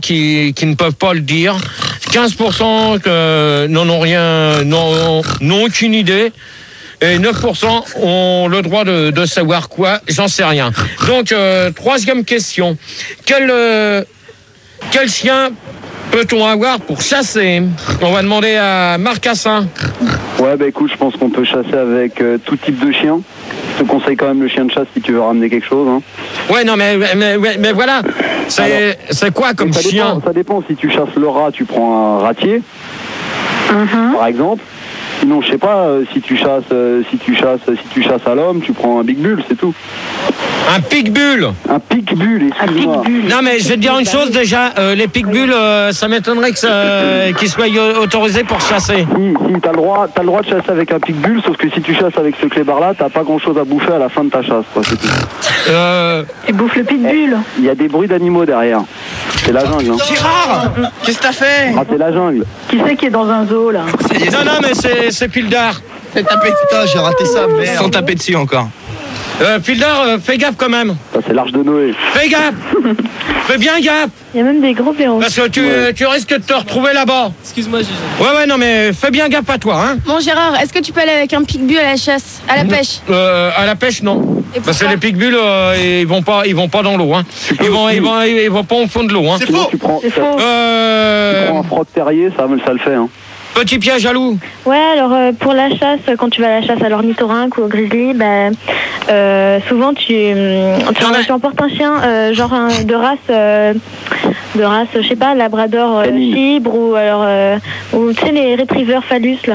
qui ne peuvent pas le dire. 15% n'en ont rien, n'ont aucune idée. Et 9% ont le droit de savoir quoi, j'en sais rien. Donc, troisième question. Quel chien peut-on avoir pour chasser? On va demander à Marcassin. Ouais, bah écoute, je pense qu'on peut chasser avec tout type de chien. Je te conseille quand même le chien de chasse si tu veux ramener quelque chose. Hein. Ouais, non, mais voilà. C'est quoi comme chien? Ça dépend. Si tu chasses le rat, tu prends un ratier, par exemple. Sinon, je sais pas, si tu chasses à l'homme, tu prends un big bull, c'est tout. Un pitbull. Un pitbull, excuse-moi. Non, mais je vais te dire une chose déjà, les pitbulls, ça m'étonnerait qu'ils soient autorisés pour chasser. Si, t'as le droit de chasser avec un pitbull, sauf que si tu chasses avec ce clébard-là, t'as pas grand-chose à bouffer à la fin de ta chasse, quoi, c'est tout. Tu bouffes le pitbull. Il y a des bruits d'animaux derrière. C'est la jungle, hein. Gérard, qu'est-ce que t'as fait? Ah, c'est la jungle. Qui c'est qui est dans un zoo, là? Non, mais c'est Pildar. Fais taper. Putain, j'ai raté ça, merde. Sans taper dessus encore. Pildar, fais gaffe quand même. Ça, c'est l'Arche de Noé. Fais gaffe. Fais bien gaffe. Il y a même des gros blaireaux. Parce que tu risques de te retrouver là-bas. Excuse-moi, Gégé. Ouais, non, mais fais bien gaffe à toi, hein. Bon, Gérard, est-ce que tu peux aller avec un pitbull à la chasse, à la pêche? À la pêche, non. Et Parce que pourquoi les pitbulls, ils vont pas dans l'eau, hein. Ils vont pas au fond de l'eau, hein. C'est faux. Tu prends un froc terrier, ça le fait, hein. Petit piège à loup. Ouais, alors pour la chasse, quand tu vas à la chasse à l'ornithorynque ou au grizzly, souvent tu emportes un chien genre de race, je sais pas, labrador chibre ou alors ou tu sais les retrievers phallus là.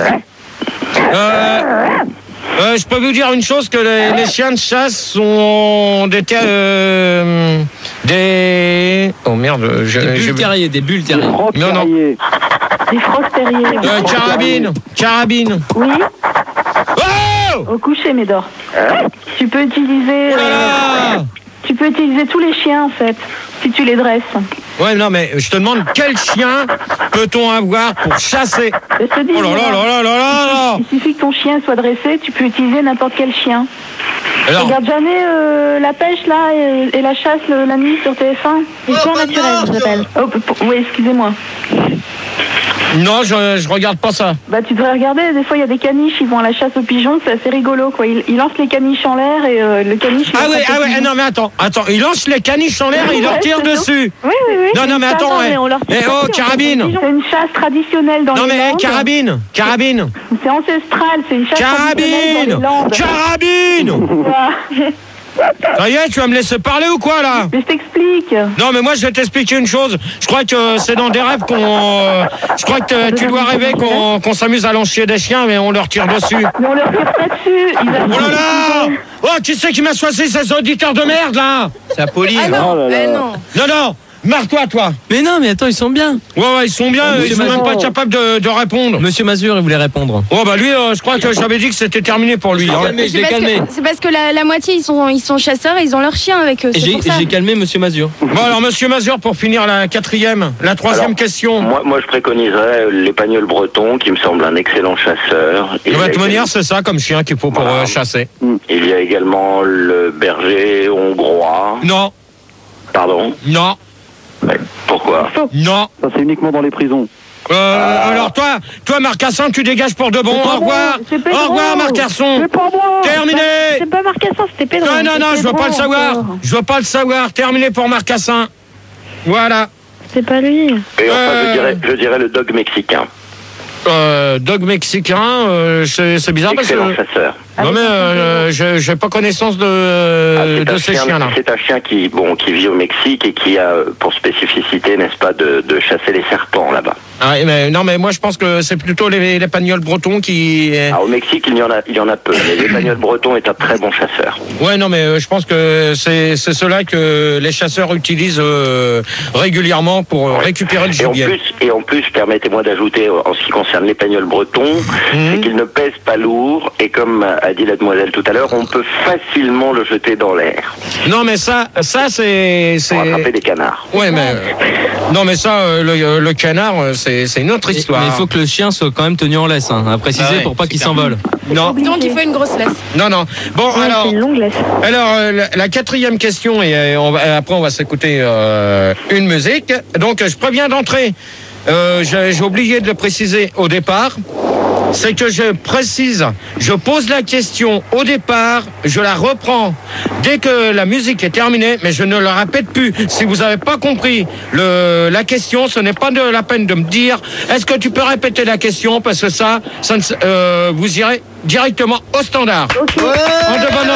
Je peux vous dire une chose, que les chiens de chasse sont des oh merde, des bulles terriers. Non. Des frocs terriers. Carabine. Oui. Oh Au coucher, Médor. Tu peux utiliser. Tu peux utiliser tous les chiens en fait, si tu les dresses. Ouais, non, mais je te demande quel chien peut-on avoir pour chasser? Oh là là. Il suffit que ton chien soit dressé, tu peux utiliser n'importe quel chien. Alors, regarde jamais la pêche là et la chasse la nuit sur TF1. Histoire naturelle, ça s'appelle. Oui, excusez-moi. Non, je regarde pas ça. Bah tu devrais regarder, des fois il y a des caniches, ils vont à la chasse aux pigeons, c'est assez rigolo quoi. Ils lancent les caniches en l'air et le caniche... Ah ouais, non mais attends, ils lancent les caniches en l'air et ils leur tirent dessus. Oui. Non mais attends, carabine. C'est une chasse traditionnelle dans les Landes. Non mais carabine. C'est ancestral, c'est une chasse traditionnelle dans les Landes. Carabine. Ça y est, tu vas me laisser parler ou quoi là? Mais je t'explique. Non mais moi je vais t'expliquer une chose. Je crois que c'est dans des rêves je crois que tu dois rêver qu'on s'amuse à lancer des chiens mais on leur tire dessus. Mais on leur tire pas dessus. Oh là là! Oh, qui c'est qui m'a choisi ces auditeurs de merde là? C'est Apolline. Ah non, Non, marre-toi toi. Mais non, mais attends, ils sont bien. Ouais, ils sont bien, ils sont même pas capables de répondre. Monsieur Mazur, il voulait répondre. Oh bah lui, je crois que j'avais dit que c'était terminé pour lui. Hein. Je l'ai calmé. C'est parce que la moitié, ils sont chasseurs et ils ont leur chien avec eux. J'ai calmé Monsieur Mazur. Bon alors Monsieur Mazur, pour finir la troisième question. Moi je préconiserais l'épagneul breton qui me semble un excellent chasseur. De toute manière, c'est ça comme chien qu'il faut pour chasser. Il y a également le berger hongrois. Non. Pardon? Non. Mais pourquoi? Non. Ça c'est uniquement dans les prisons. Alors toi Marcassin, tu dégages pour de bon. Au revoir. Au revoir Marcassin. C'est pas moi. Terminé. C'est pas Marcassin, c'était Pedro. Non, je veux pas le savoir. Je veux pas le savoir. Terminé pour Marcassin. Voilà. C'est pas lui. Et enfin je dirais le dog mexicain. Dog mexicain, c'est bizarre excellent parce que... chasseur. Non mais j'ai pas connaissance de ces chiens-là. C'est un chien qui vit au Mexique et qui a pour spécificité, n'est-ce pas, de chasser les serpents là-bas. Ah, mais moi je pense que c'est plutôt l'épagneul breton qui... Au Mexique il y en a peu, mais l'épagneul breton est un très bon chasseur. Ouais, non mais je pense que c'est cela que les chasseurs utilisent régulièrement pour récupérer le gibier. Et en plus, permettez-moi d'ajouter, en ce qui concerne concerne l'épagnol breton, c'est qu'il ne pèse pas lourd et comme a dit la demoiselle tout à l'heure, on peut facilement le jeter dans l'air. Non, mais ça c'est... Pour attraper des canards. Ouais, mais... non, mais ça, le canard, c'est une autre histoire. Mais il faut que le chien soit quand même tenu en laisse, hein, à préciser, pour pas qu'il s'envole. Non. Donc il faut une grosse laisse. Non. Bon, Ouais, alors... c'est une longue laisse. Alors, la quatrième question, et après on va s'écouter une musique. Donc, je préviens d'entrée. J'ai oublié de le préciser au départ. C'est que je précise, je pose la question au départ, je la reprends dès que la musique est terminée, mais je ne la répète plus. Si vous n'avez pas compris la question, ce n'est pas de la peine de me dire est-ce que tu peux répéter la question, parce que ça vous irez directement au standard. Ok. En de bonne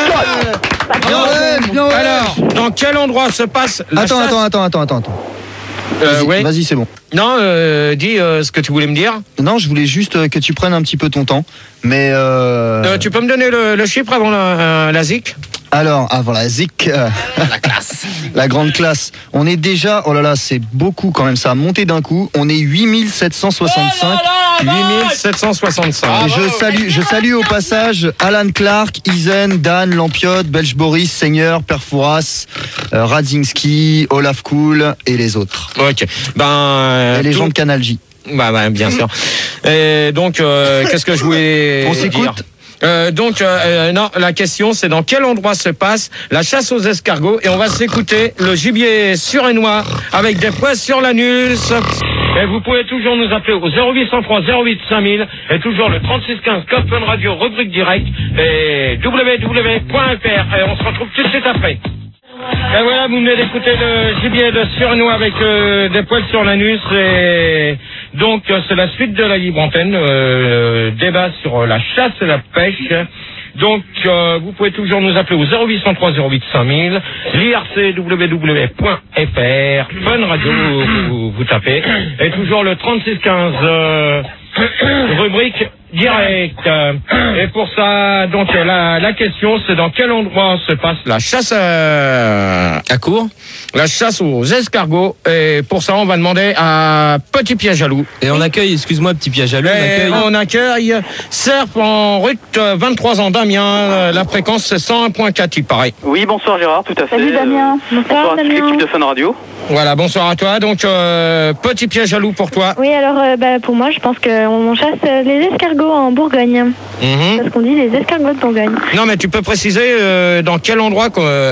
entente. Alors, dans quel endroit se passe la chasse? Attends. Oui. Vas-y, c'est bon. Non, dis ce que tu voulais me dire. Non, je voulais juste que tu prennes un petit peu ton temps. Mais Tu peux me donner le chiffre avant la ZIC? alors, avant la ZIC, La classe. la grande classe, on est déjà, oh là là, c'est beaucoup quand même, ça a monté d'un coup. On est 8765. 8765. Et je salue au passage Alan Clark, Isen, Dan, Lampiot, Belge Boris, Seigneur, Perfouras, Radzinski, Olaf Cool et les autres. Ok. Et les gens de Canal J. Bah, bien sûr. Et donc, qu'est-ce que je voulais On dire s'écoute. Non, la question c'est dans quel endroit se passe la chasse aux escargots, et on va s'écouter le gibier surénois avec des poils sur l'anus. Et vous pouvez toujours nous appeler au 0803 08 5000 et toujours le 3615 Code Fun Radio rubrique direct et www.fr, et on se retrouve tout de suite après. Et voilà, vous venez d'écouter le gibier de Surénois avec des poils sur l'anus, et donc c'est la suite de la libre antenne, débat sur la chasse et la pêche. Donc vous pouvez toujours nous appeler au 0803 08 5000, l'IRC www.fr, Fun Radio, vous tapez, et toujours le 3615 rubrique direct. Et pour ça, donc la question c'est dans quel endroit se passe la chasse à court, la chasse aux escargots, et pour ça on va demander à Petit Piège à Loup. Et on accueille, excuse-moi, Petit Piège à Loup, On accueille Serp en route 23 ans Damien, la fréquence c'est 101.4 il paraît. Oui, bonsoir Gérard, tout à fait. Salut Damien. Bonsoir à toute l'équipe de Fun Radio. Voilà, bonsoir à toi. Donc Petit Piège à Loup pour toi. Oui, alors pour moi, je pense qu'on chasse les escargots en Bourgogne. Parce qu'on dit les escargots de Bourgogne. Non, mais tu peux préciser dans quel endroit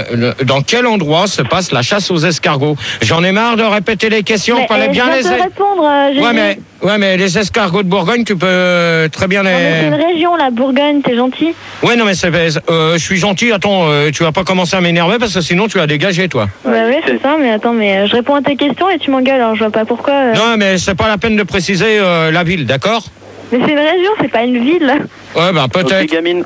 se passe la chasse aux escargots. J'en ai marre de répéter les questions. Fallait bien les. Je peux répondre. Ouais, mais les escargots de Bourgogne, tu peux très bien les. C'est une région, la Bourgogne. T'es gentil. Ouais, non, mais je suis gentil. Attends, tu vas pas commencer à m'énerver parce que sinon tu vas dégager, toi. Bah oui, c'est ça. Mais attends, je réponds à tes questions et tu m'engueules. Alors je vois pas pourquoi. Non, mais c'est pas la peine de préciser la ville, d'accord? Mais c'est une région, c'est pas une ville. Ouais, peut-être. Ok, gamine.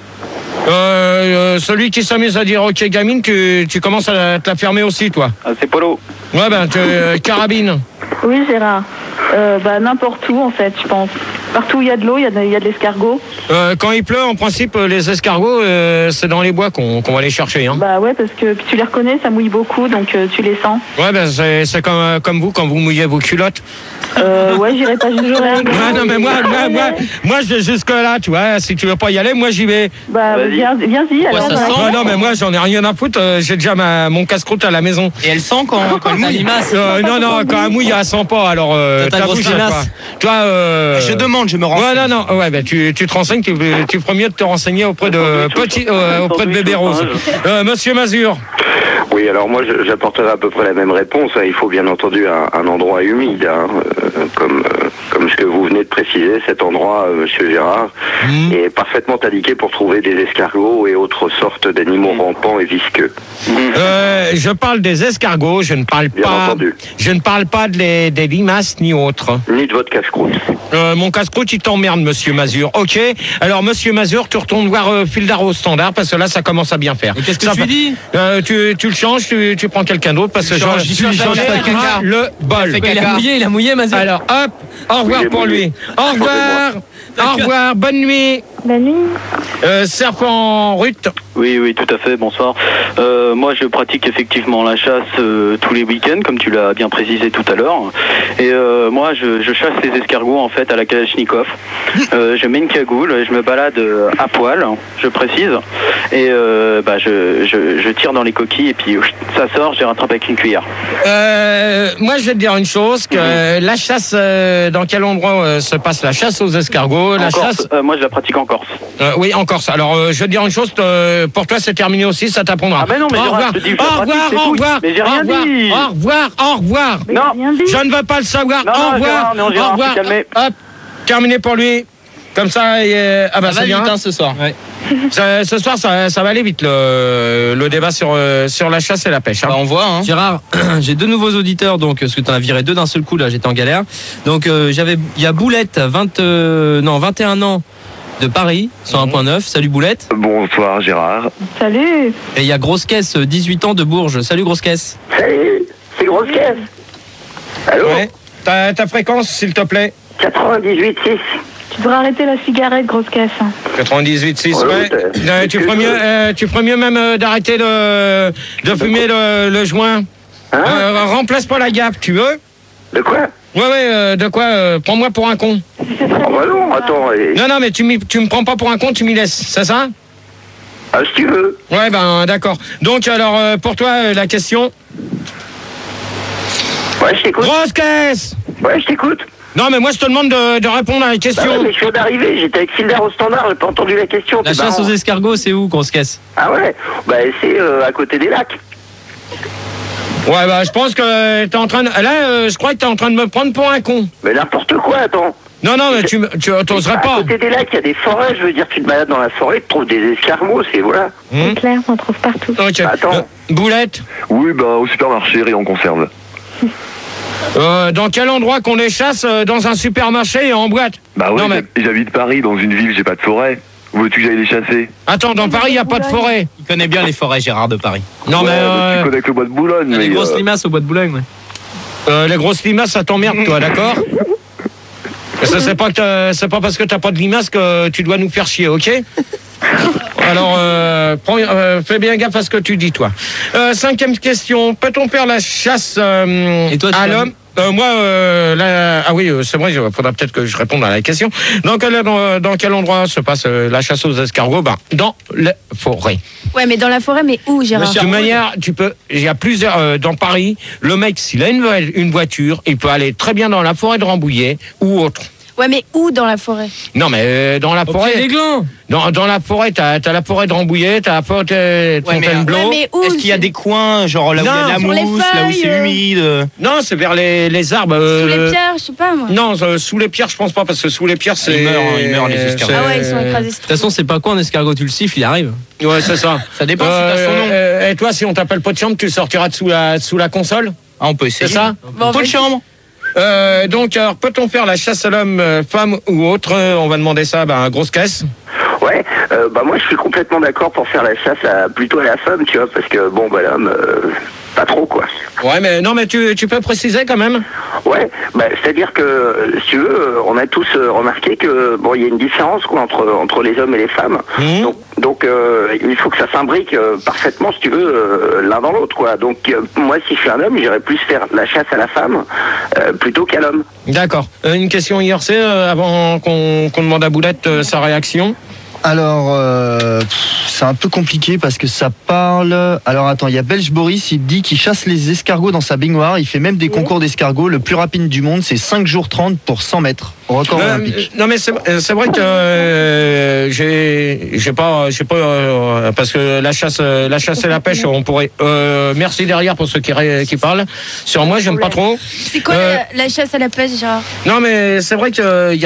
Celui qui s'amuse à dire ok gamine, tu commences à te la fermer aussi, toi. Ah, c'est Polo. Ouais, carabine. Oui, Gérard. N'importe où, en fait, je pense. Partout où il y a de l'eau, il y a de l'escargot. Quand il pleut, en principe, les escargots, c'est dans les bois qu'on va les chercher. Hein. Bah ouais, parce que tu les reconnais, ça mouille beaucoup, donc tu les sens. Ouais, c'est comme vous, quand vous mouillez vos culottes. Ouais, j'irai pas jusque là. Ouais, non, mais moi, je vais jusque là, tu vois. Si tu veux pas y aller, moi, j'y vais. Bah, viens-y. Alors, ouais, non, mais moi, j'en ai rien à foutre. J'ai déjà mon casse-croûte à la maison. Et elle sent quand elle mouille. Non, quand elle mouille, elle sent pas. Alors, grosse limace. Toi, je demande, je me renseigne. Ouais, non. Ouais, tu te renseignes. Tu ferais mieux de te renseigner auprès de Bébé Rose. Monsieur Mazur. Oui, alors moi j'apporterai à peu près la même réponse. Il faut bien entendu un endroit humide, comme ce que vous venez de préciser. Cet endroit, Monsieur Gérard, est parfaitement indiqué pour trouver des escargots et autres sortes d'animaux rampants et visqueux. Je parle des escargots, je ne parle pas des limaces ni autres. Ni de votre casse-croûte. Mon casse-croûte, il t'emmerde, Monsieur Mazur. Ok. Alors, Monsieur Mazur, tu retournes voir Fildar au standard parce que là, ça commence à bien faire. Et qu'est-ce que tu dis Tu le changes, tu prends quelqu'un d'autre parce que tu changes le bol. Il a mouillé, Mazur. Alors, hop, au revoir pour lui. Au revoir, bonne nuit. Bonne nuit. Serpent Ruth. Oui, tout à fait, bonsoir. Moi, je pratique effectivement la chasse tous les week-ends, comme tu l'as bien précisé tout à l'heure. Et moi, je chasse les escargots, en fait, à la Kalachnikov. Je mets une cagoule, je me balade à poil, je précise. Et je tire dans les coquilles, et puis ça sort, je les rattrape avec une cuillère. Moi, je vais te dire une chose, que la chasse, dans quel endroit se passe la chasse aux escargots? La chasse... moi, je la pratique en Corse. Oui, en Corse. Alors, je vais te dire une chose, pour toi, c'est terminé aussi, ça t'apprendra. Ah ben non, mais au revoir, au revoir, mais j'ai rien dit. Au revoir. Non, je ne veux pas le savoir. Non, au revoir, Gérard, au revoir. Hop, terminé pour lui. Comme ça, ça va c'est bien. vite, ce soir. Ouais. Ce soir, ça va aller vite, le débat sur la chasse et la pêche. Hein. Bah, on voit. Hein. Gérard, j'ai 2 nouveaux auditeurs, donc parce que tu en as viré 2 d'un seul coup, là, j'étais en galère. Donc, il y a Boulette, 21 ans. De Paris, 101.9. Salut Boulette. Bonsoir Gérard. Salut. Et il y a Grosse Caisse, 18 ans de Bourges. Salut Grosse Caisse. Salut, c'est Grosse Caisse. Allô? Ouais. Ta fréquence, s'il te plaît. 98,6. Tu devrais arrêter la cigarette, Grosse Caisse. 98,6, ouais. Tu ferais mieux même d'arrêter de fumer le joint. Hein? Remplace pas la gaffe, tu veux? De quoi? Ouais, de quoi? Prends-moi pour un con. Oh bah non, attends. Non, mais tu me prends pas pour un con, tu m'y laisses, c'est ça? Ah, si tu veux. Ouais, d'accord. Donc, alors, pour toi, la question? Ouais, je t'écoute. Grosse Caisse! Ouais, je t'écoute. Non, mais moi, je te demande de répondre à la question. Bah ouais, mais je viens d'arriver, j'étais avec Silver au standard, j'ai pas entendu la question. La chasse aux escargots, c'est où, Grosse Caisse? Ah ouais? Bah, c'est à côté des lacs. Ouais, je pense que t'es en train de... Là, je crois que t'es en train de me prendre pour un con. Mais n'importe quoi, attends. Non, mais tu t'oserais pas. À côté des lacs, il y a des forêts, je veux dire, tu te balades dans la forêt, tu trouves des escargots, c'est voilà. C'est clair, on trouve partout. Ok. Attends. Boulette? Oui, au supermarché, rayon conserve. Dans quel endroit qu'on les chasse? Dans un supermarché et en boîte? Bah ouais, j'habite Paris, dans une ville, j'ai pas de forêt. Où veux-tu que j'aille les chasser? Attends, dans Paris, il n'y a pas de forêt. Il connaît bien les forêts, Gérard, de Paris. Non, ouais, mais tu connais que le bois de Boulogne. Il y a les grosses limaces au bois de Boulogne, ouais. Les grosses limaces, ça t'emmerde, toi, d'accord? C'est pas parce que t'as pas de limaces que tu dois nous faire chier, ok? Alors, fais bien gaffe à ce que tu dis, toi. 5e question. Peut-on faire la chasse à l'homme? Moi, ah oui, c'est vrai, il faudra peut-être que je réponde à la question. Dans quel endroit se passe la chasse aux escargots? Dans la forêt. Ouais, mais dans la forêt, mais où, Gérard? De toute manière, il y a plusieurs, dans Paris, le mec, s'il a une voiture, il peut aller très bien dans la forêt de Rambouillet ou autre. Ouais, mais où dans la forêt? Non, mais dans la forêt. Des glands. Dans la forêt, t'as la forêt de Rambouillet, t'as la forêt de Fontainebleau. Ouais, mais où? Est-ce qu'il y a des coins, genre là où il y a de la mousse, là où c'est humide? Non, c'est vers les arbres. Sous les pierres, je sais pas moi. Non, sous les pierres, je pense pas, parce que sous les pierres, c'est. Ils meurent les escargots. Ah ouais, ils sont écrasés. De toute façon, c'est pas quoi un escargot, tu le siffles, il arrive. Ouais, c'est ça. Ça dépend si t'as son nom. Et toi, si on t'appelle pot de chambre, tu sortiras de sous la console? Ah, on peut essayer. C'est ça? Pot de chambre. Donc, alors, peut-on faire la chasse à l'homme, femme ou autre? On va demander ça à Grosse Caisse. Ouais, moi je suis complètement d'accord pour faire la chasse plutôt à la femme, tu vois, parce que l'homme, pas trop quoi. Ouais, mais tu peux préciser quand même? Ouais, c'est-à-dire que, si tu veux, on a tous remarqué que, il y a une différence quoi entre les hommes et les femmes. Donc il faut que ça s'imbrique parfaitement, si tu veux, l'un dans l'autre, quoi. Donc, moi, si je suis un homme, j'irais plus faire la chasse à la femme plutôt qu'à l'homme. D'accord. Une question IRC, avant qu'on demande à Boulette sa réaction. Alors, c'est un peu compliqué parce que ça parle... Alors attends, il y a Belge Boris, il dit qu'il chasse les escargots dans sa baignoire. Il fait même des concours d'escargots. Le plus rapide du monde, c'est 5 jours 30 pour 100 mètres. Record olympique. Non mais c'est vrai que j'ai pas parce que la chasse et la pêche, on pourrait... merci derrière pour ceux qui parlent. Sur moi, j'aime pas trop. C'est quoi la chasse à la pêche, Gérard? Non mais c'est vrai qu'il y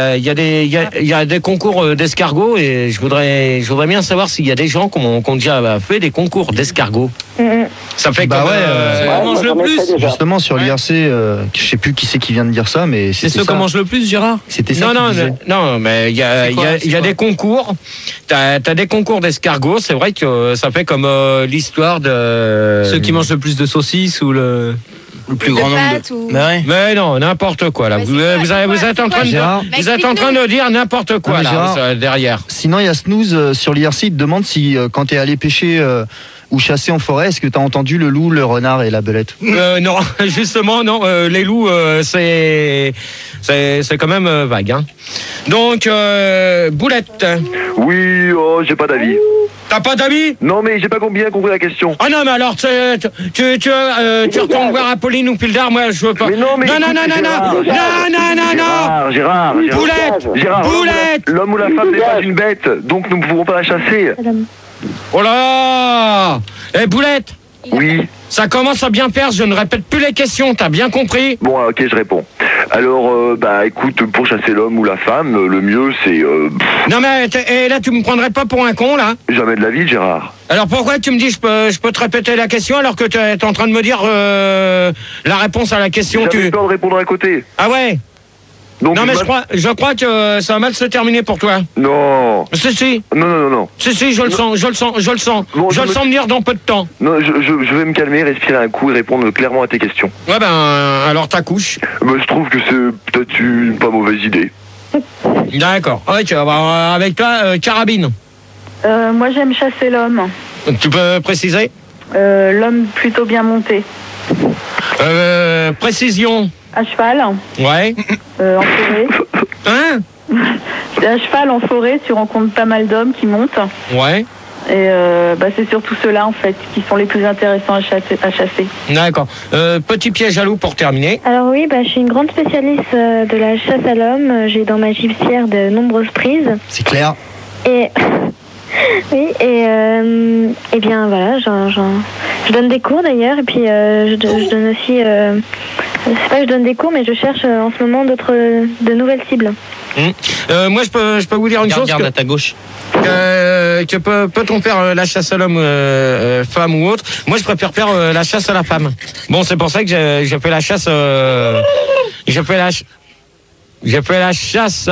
a des concours d'escargots. Et je voudrais bien savoir s'il y a des gens qui ont déjà fait des concours d'escargots. Ça fait bah ouais, mange le plus. Justement sur l'IRC, je sais plus qui c'est qui vient de dire ça, mais c'est ceux qui mangent le plus, Gérard. C'était ça. Non, mais il y a des concours. T'as des concours d'escargots. C'est vrai que ça fait comme l'histoire de ceux qui mangent le plus de saucisses ou le. Le plus grand nombre de... Mais non, n'importe quoi là. Vous êtes en train de dire n'importe quoi là derrière. Sinon, il y a Snooze sur l'IRC, il te demande si quand tu es allé pêcher ou chasser en forêt, est-ce que tu as entendu le loup, le renard et la belette? Non, justement, non. Les loups, c'est quand même vague. Hein. Donc, Boulette. Oui, j'ai pas d'avis. T'as pas d'avis? Non, mais j'ai pas bien compris la question. Ah non, mais alors, tu retournes voir Apolline ou Pildar, moi, je veux pas. Mais non, mais non. Gérard. Boulette. L'homme ou la femme n'est pas une bête, donc nous ne pouvons pas la chasser. Oh là! Boulette! Oui. Ça commence à bien faire, je ne répète plus les questions, t'as bien compris? Bon, ok, je réponds. Alors, écoute, pour chasser l'homme ou la femme, le mieux c'est... Non mais, et là tu me prendrais pas pour un con, là? Jamais de la vie, Gérard. Alors pourquoi tu me dis je peux te répéter la question alors que tu es en train de me dire la réponse à la question? J'avais peur de répondre à côté. Ah ouais? Donc, non mais je crois que ça va mal se terminer pour toi. Non. Si. Non. Si, je le sens. Bon, je le sens venir dans peu de temps. Non, je vais me calmer, respirer un coup et répondre clairement à tes questions. Ouais alors t'accouches. Je trouve que c'est peut-être une pas mauvaise idée. D'accord. Ok, avec toi, carabine. Moi j'aime chasser l'homme. Tu peux préciser? L'homme plutôt bien monté. Précision. À cheval. Ouais. En forêt. Hein? À cheval en forêt, tu rencontres pas mal d'hommes qui montent. Ouais. Et c'est surtout ceux-là en fait qui sont les plus intéressants à chasser. D'accord. Petit piège à loup pour terminer. Alors oui, je suis une grande spécialiste de la chasse à l'homme. J'ai dans ma gibecière de nombreuses prises. C'est clair. Et oui, et bien voilà, je donne des cours d'ailleurs, et puis je donne aussi, c'est pas que je donne des cours, mais je cherche en ce moment de nouvelles cibles. Moi je peux vous dire une chose. Regarde à ta gauche. Que peut-on faire la chasse à l'homme, femme ou autre? Moi je préfère faire la chasse à la femme. Bon, c'est pour ça que j'ai fait la chasse. J'ai fait la chasse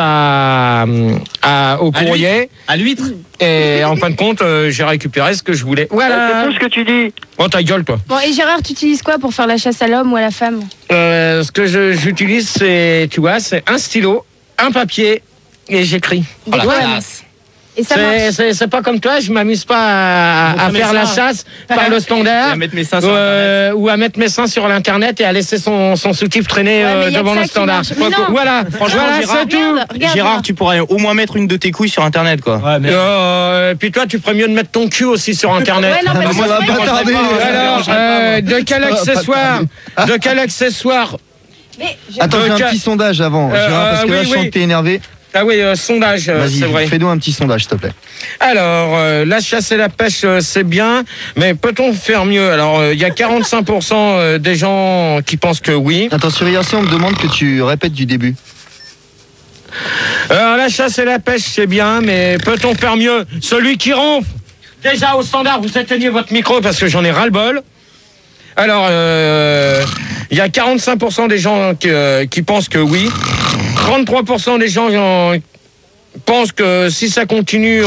au courrier. À l'huître. Et en fin de compte, j'ai récupéré ce que je voulais. Voilà. C'est tout ce que tu dis. Oh, ta gueule, toi. Bon, et Gérard, tu utilises quoi pour faire la chasse à l'homme ou à la femme? Ce que j'utilise, c'est un stylo, un papier, et j'écris. Des classe. Et ça marche. C'est pas comme toi, je m'amuse pas à faire la chasse par le standard. Et à mettre mes seins sur Internet. Ou à mettre mes seins sur l'internet et à laisser son soutif traîner devant le standard. Voilà, franchement, c'est tout. Gérard, tu pourrais au moins mettre une de tes couilles sur Internet, quoi. Ouais, mais... puis toi, tu ferais mieux de mettre ton cul aussi sur Internet. Ouais, non, ça va pas tarder. Alors, de quel accessoire Attends, j'ai un petit sondage avant, Gérard, parce que là, je sens que t'es énervé. Ah oui, sondage, c'est vrai. Vas-y, fais-nous un petit sondage, s'il te plaît. Alors, la chasse et la pêche, c'est bien, mais peut-on faire mieux? Alors, il y a 45% des gens qui pensent que oui. Attends, sur IRC, on me demande que tu répètes du début. Alors, la chasse et la pêche, c'est bien, mais peut-on faire mieux? Celui qui ronfle, déjà au standard, vous éteignez votre micro parce que j'en ai ras-le-bol. Alors, il y a 45% des gens qui pensent que oui. 33% des gens pensent que si ça continue,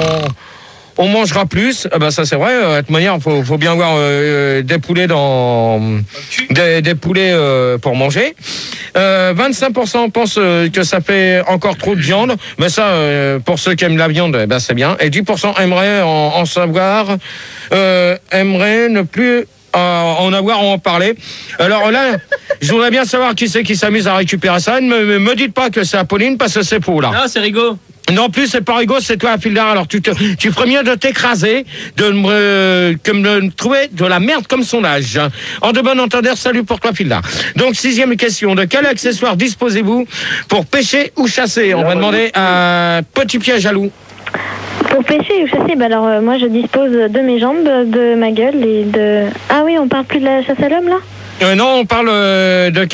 on mangera plus. Ah bah ça c'est vrai. De toute manière, faut bien avoir des poulets des poulets pour manger. 25% pensent que ça fait encore trop de viande. Mais ça, pour ceux qui aiment la viande, c'est bien. Et 10% aimeraient en savoir, aimeraient ne plus en avoir en parler. Alors là, je voudrais bien savoir qui c'est qui s'amuse à récupérer ça. Ne me dites pas que c'est Apolline parce que c'est faux là. Non, c'est Rigaud. Non plus, c'est pas Rigaud, c'est toi, Fildar. Alors tu ferais mieux de t'écraser, que de me trouver de la merde comme son âge. En de bon entendeur, salut pour toi, Fildar. Donc 6e question, de quel accessoire disposez-vous pour pêcher ou chasser? On va demander un petit piège à loup. Pour pêcher ou chasser, alors moi je dispose de mes jambes, de ma gueule et de... Ah oui, on parle plus de la chasse à l'homme là? Non, on parle de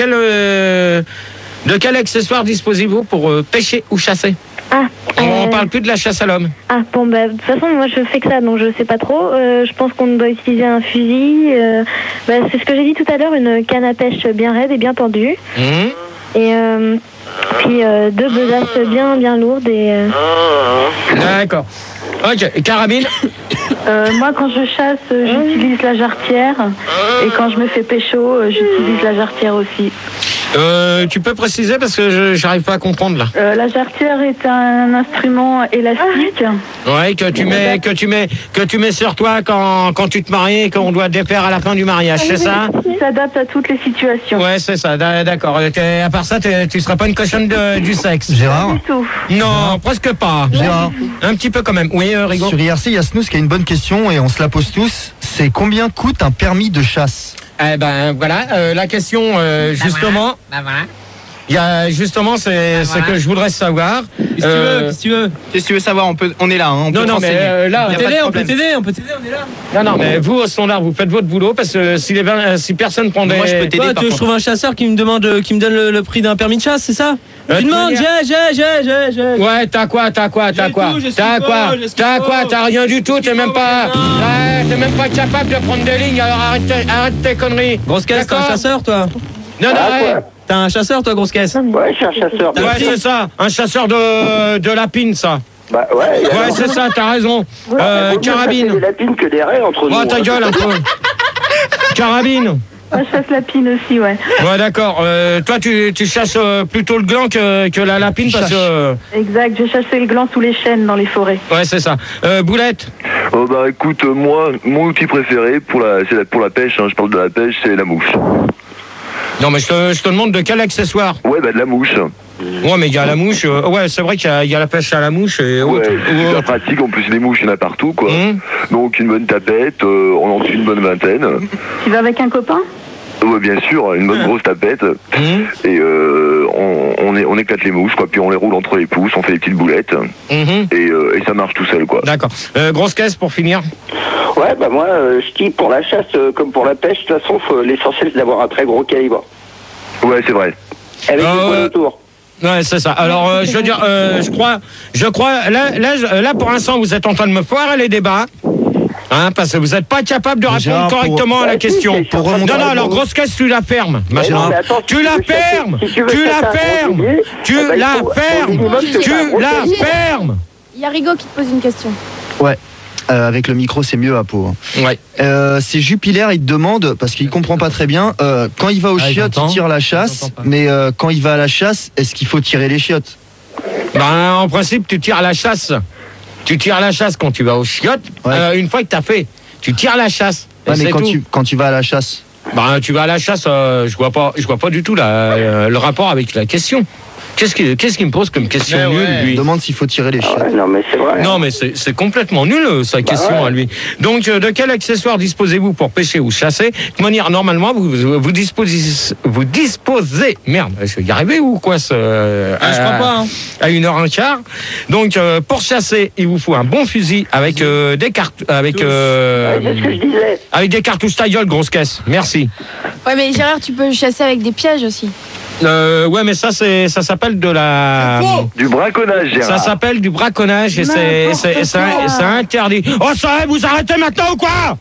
quel accessoire disposez-vous pour pêcher ou chasser? On parle plus de la chasse à l'homme. Ah bon, de toute façon moi je fais que ça, donc je sais pas trop. Je pense qu'on doit utiliser un fusil. C'est ce que j'ai dit tout à l'heure, une canne à pêche bien raide et bien tendue. Et Puis 2 besasses bien lourdes et... D'accord. Ok, carabine. Moi, quand je chasse, j'utilise la jarretière. Et quand je me fais pécho, j'utilise la jarretière aussi. Tu peux préciser parce que j'arrive pas à comprendre là. La jarretière est un instrument élastique. Ouais, que tu mets sur toi quand tu te maries et qu'on doit défaire à la fin du mariage, c'est ça? Il s'adapte à toutes les situations. Ouais, c'est ça, d'accord. À part ça, tu seras pas une cochonne du sexe. Gérard? Pas du tout. Non, presque pas. Gérard? Un petit peu quand même. Oui, Rigaud. Sur IRC, il y a Snooze qui a une bonne question et on se la pose tous. C'est combien coûte un permis de chasse? Eh ben voilà, la question justement. Il y a justement c'est ce que je voudrais savoir. Qu'est-ce que tu veux savoir? On est là. Hein, non, mais là, on peut t'aider, on est là. Non, mais vous au standard, vous faites votre boulot parce que si personne prend des. Moi, je peux t'aider. Toi, je trouve un chasseur qui me donne le prix d'un permis de chasse, c'est ça? Tu demandes, j'ai. Ouais, t'as quoi? T'as rien du tout, t'es même pas capable de prendre des lignes, alors arrête tes conneries. Grosse caisse, t'es un chasseur, toi? Non, ouais. T'es un chasseur, toi, grosse caisse? Ouais, je suis un chasseur. Ouais, c'est ça, un chasseur de lapine, ça. Bah ouais. Ouais, c'est ça, t'as raison. Carabine. Des lapines que des raies entre nous. Oh, ta gueule un peu. Carabine. Moi, je chasse la pine aussi, ouais. Ouais, d'accord. Toi, tu chasses plutôt le gland que la lapine parce que... Exact, je chassais le gland sous les chênes dans les forêts. Ouais, c'est ça. Boulette. Bah écoute, moi, mon outil préféré pour la pêche, hein, je parle de la pêche, c'est la mouche. Non, mais je te demande de quel accessoire? Ouais, bah de la mouche. Ouais, mais il y a la mouche. Ouais, c'est vrai qu'il y a la pêche à la mouche. Et ouais, c'est super pratique. En plus, des mouches, il y en a partout, quoi. Donc, une bonne tapette, on en suit une bonne vingtaine. Tu vas avec un copain? Ouais, bien sûr, une bonne grosse tapette. Et on éclate les mouches, quoi. Puis on les roule entre les pouces, on fait des petites boulettes. Et ça marche tout seul, quoi. D'accord. Grosse caisse pour finir. Ouais, bah moi, je dis pour la chasse comme pour la pêche, de toute façon, l'essentiel c'est d'avoir un très gros calibre. Ouais, c'est vrai. Avec des points autour. Ouais, c'est ça. Alors, je veux dire, je crois, là, pour l'instant, vous êtes en train de me foirer les débats. Hein, parce que vous n'êtes pas capable de répondre correctement à la question. Non, alors grosse caisse, tu la fermes. Tu la fermes. Il y a Rigaud qui te pose une question. Ouais. Avec le micro, c'est mieux à peau. Ouais. C'est Jupiler, il te demande, parce qu'il comprend pas très bien, quand il va aux chiottes, il tire la chasse, mais quand il va à la chasse, est-ce qu'il faut tirer les chiottes? Ben, en principe, tu tires la chasse. Tu tires la chasse quand tu vas aux chiottes. Une fois que t'as fait, tu tires la chasse. Ouais, mais quand tu vas à la chasse. Ben, tu vas à la chasse, je vois pas du tout le rapport avec la question. Qu'est-ce qu'il me pose comme question nulle, lui? Il demande s'il faut tirer les chiottes. Non, mais c'est vrai. Non, mais c'est complètement nul, sa question à lui. Donc, de quel accessoire disposez-vous pour pêcher ou chasser? De manière, normalement, vous disposez... Merde, je vais y arriver ou quoi je crois pas. À 1h15. Donc, pour chasser, il vous faut un bon fusil avec des cartes... c'est ce que je disais. Avec des cartouches, ta gueule, grosse caisse. Merci. Ouais, mais Gérard, tu peux chasser avec des pièges aussi. Ouais, mais ça s'appelle du braconnage, Gérard. Ça s'appelle du braconnage et c'est interdit. Oh, ça va, vous arrêtez maintenant ou quoi?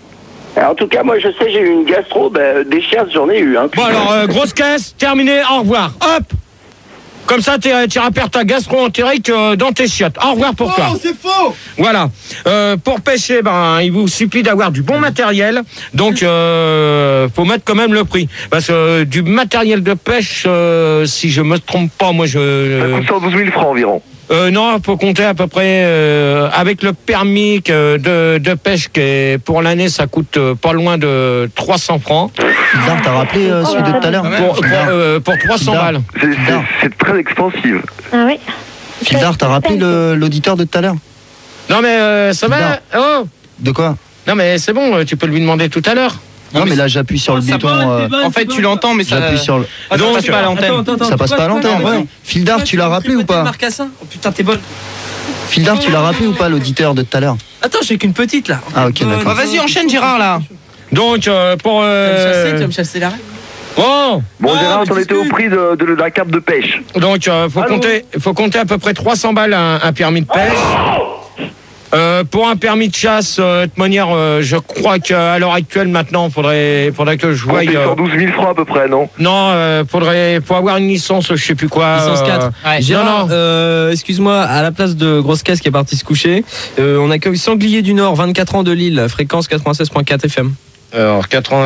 En tout cas, moi, je sais, j'ai eu une gastro, des chasses, j'en ai eu. Hein, bon, alors, grosse caisse, terminé, au revoir. Hop! Comme ça, tu repères ta gastro-entérique dans tes chiottes. Au revoir pour toi. Oh, c'est faux! Voilà. Pour pêcher, il vous suffit d'avoir du bon matériel. Donc, faut mettre quand même le prix. Parce que du matériel de pêche, si je me trompe pas, moi, Ça coûte 112 000 francs environ. Non, il faut compter à peu près avec le permis de pêche qui pour l'année ça coûte pas loin de 300 francs. Fildar, t'as rappelé celui de tout à l'heure pour 300 balles. C'est très expensive. Ah oui. Fildar, t'as rappelé l'auditeur de tout à l'heure? Non mais ça va. Oh. De quoi? Non mais c'est bon, tu peux lui demander tout à l'heure. Non, mais là j'appuie sur le bouton. En fait, tu l'entends, mais ça. J'appuie sur le. Ça passe pas à l'antenne. Ça passe pas à l'antenne. Ouais. Fildar, tu l'as rappelé ou pas? Oh putain, t'es bonne. Fildar, tu l'as rappelé ou pas l'auditeur de tout à l'heure? Attends, j'ai qu'une petite là. Ah, ok, d'accord. Vas-y, enchaîne, Gérard, là. Donc, pour. Tu vas me chasser l'arrêt. Bon, Gérard, on était au prix de la carte de pêche. Donc, faut compter à peu près 300 balles un permis de pêche. Pour un permis de chasse, de toute manière, je crois qu'à l'heure actuelle, maintenant, faudrait que je voie. 112 000 francs à peu près, non? Non, pour avoir une licence, je sais plus quoi. Licence 4. Gérard, excuse-moi, à la place de Grosse Caisse qui est parti se coucher, on accueille Sanglier du Nord, 24 ans de Lille, fréquence 96.4 FM. Alors,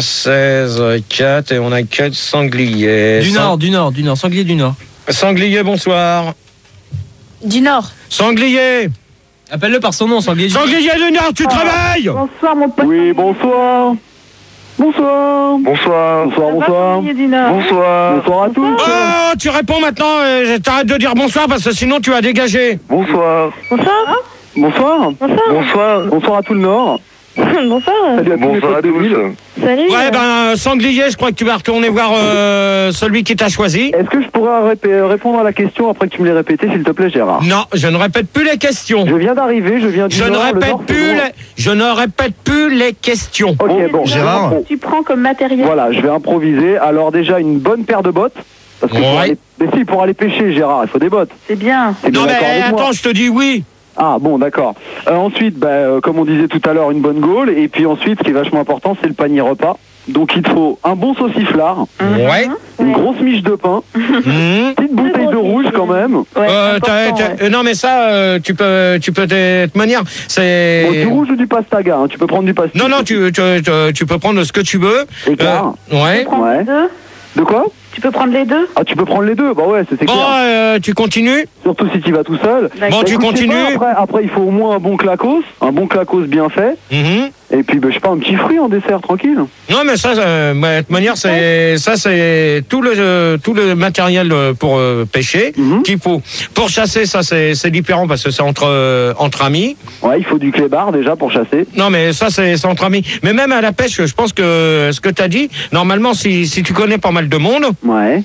96.4 et on accueille Sanglier. Du Nord, Sanglier du Nord. Sanglier, bonsoir. Du Nord. Sanglier. Appelle-le par son nom, Sanglier. Sanglier du Nord, tu travailles? Bonsoir, mon pote. Oui, bonsoir. Bonsoir. Bonsoir. Bonsoir. Bonsoir. Bonsoir à tous. Oh, tu réponds maintenant, t'arrêtes de dire bonsoir parce que sinon tu vas dégager. Bonsoir. Bonsoir. Bonsoir. Bonsoir. Bonsoir à tout le Nord. Bonsoir. Salut à tous les Bonsoir à potes de tous. ville. Salut. Ouais, Sanglier, je crois que tu vas retourner voir celui qui t'a choisi. Est-ce que je pourrais répondre à la question après que tu me l'aies répété, s'il te plaît, Gérard? Non, je ne répète plus les questions. Je viens d'arriver, je viens du Je ne Nord, le répète Nord, c'est loin. je ne répète plus les questions. Ok, bon. Gérard. Qu'est-ce que tu prends comme matériel? Voilà, je vais improviser. Alors déjà, une bonne paire de bottes. Parce que mais si, pour aller pêcher, Gérard, il faut des bottes. C'est bien. T'es bien Non mais d'accord avec moi? attends, je te dis oui. Ah bon, d'accord. Ensuite, comme on disait tout à l'heure, une bonne gaule. Et puis ensuite, ce qui est vachement important, c'est le panier repas. Donc il te faut un bon sauciflard, Ouais. une grosse miche de pain, Mhm. petite bouteille de rouge quand même. Ouais, Non mais ça, tu peux de toute manière, Bon, c'est. du rouge ou du pastaga, hein. Tu peux prendre du pastaga. Non, tu peux prendre ce que tu veux. Écart. Ouais. Prends Ouais. les deux. De quoi? Tu peux prendre les deux. Ah, tu peux prendre les deux. Bah ouais, c'est Bon, clair. tu continues. Surtout si tu vas tout seul. Bon, Bah, tu écoute, je sais continues. pas, après, il faut au moins un bon clacos bien fait. Mhm. Et puis, je sais pas, un petit fruit en dessert, tranquille. Non mais ça, de toute manière, c'est tout le matériel pour pêcher qu'il faut. Pour chasser, ça c'est différent parce que c'est entre amis. Ouais, il faut du clébard déjà pour chasser. Non mais ça c'est entre amis. Mais même à la pêche, je pense que ce que tu as dit, normalement si tu connais pas mal de monde, Ouais.